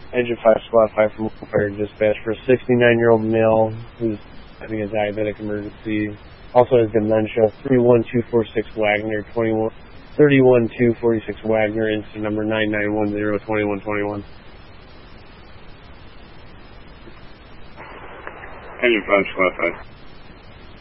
Engine 5 Squad 5 from Fire Dispatch for a 69-year-old male who's having a diabetic emergency. Also has dementia. 31246 Wagner, 31246 Wagner, incident number 99102121. Engine 5 Squad 5.